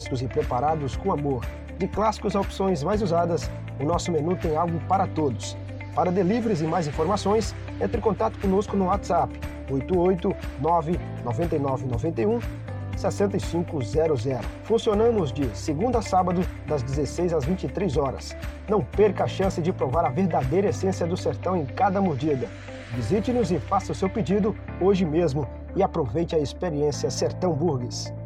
frescos e preparados com amor. De clássicos a opções mais usadas, o nosso menu tem algo para todos. Para deliveries e mais informações, entre em contato conosco no WhatsApp 889-9991-6500. Funcionamos de segunda a sábado, das 16 às 23 horas. Não perca a chance de provar a verdadeira essência do sertão em cada mordida. Visite-nos e faça o seu pedido hoje mesmo e aproveite a experiência Sertão Burgers.